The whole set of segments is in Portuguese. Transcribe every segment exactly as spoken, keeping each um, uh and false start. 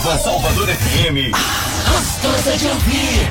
Nova Salvador F M. Gostosa de ouvir.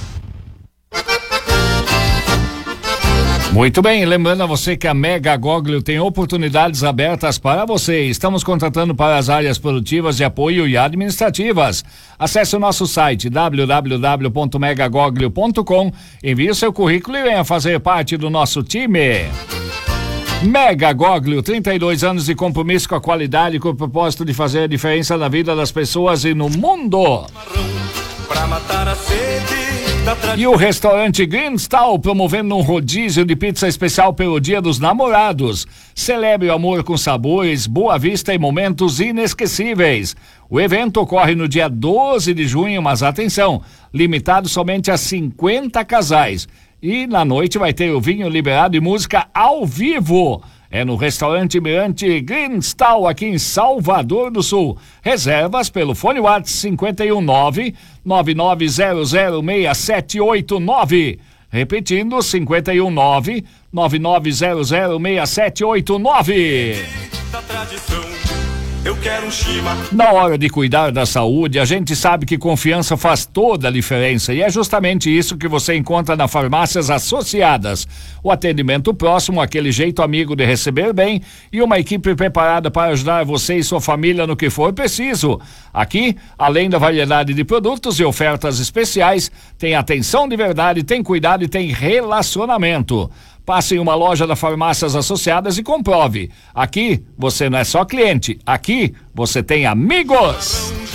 Muito bem, lembrando a você que a Mega Goglio tem oportunidades abertas para você. Estamos contratando para as áreas produtivas de apoio e administrativas. Acesse o nosso site w w w ponto mega goglio ponto com, envie o seu currículo e venha fazer parte do nosso time. Mega Goglio, trinta e dois anos de compromisso com a qualidade, com o propósito de fazer a diferença na vida das pessoas e no mundo. Pra matar a sede. E o restaurante Greenstal promovendo um rodízio de pizza especial pelo Dia dos Namorados. Celebre o amor com sabores, boa vista e momentos inesquecíveis. O evento ocorre no dia doze de junho, mas atenção, limitado somente a cinquenta casais. E na noite vai ter o vinho liberado e música ao vivo. É no restaurante Mirante Greenstal, aqui em Salvador do Sul. Reservas pelo fone WhatsApp cinquenta e um nove nove nove zero zero seis sete oito nove. Repetindo, cinquenta e um nove nove nove zero zero seis sete oito nove. Da tradição, eu quero um Shima. Na hora de cuidar da saúde, a gente sabe que confiança faz toda a diferença e é justamente isso que você encontra na Farmácias Associadas. O atendimento próximo, aquele jeito amigo de receber bem e uma equipe preparada para ajudar você e sua família no que for preciso. Aqui, além da variedade de produtos e ofertas especiais, tem atenção de verdade, tem cuidado e tem relacionamento. Passe em uma loja da Farmácias Associadas e comprove. Aqui, você não é só cliente. Aqui, você tem amigos.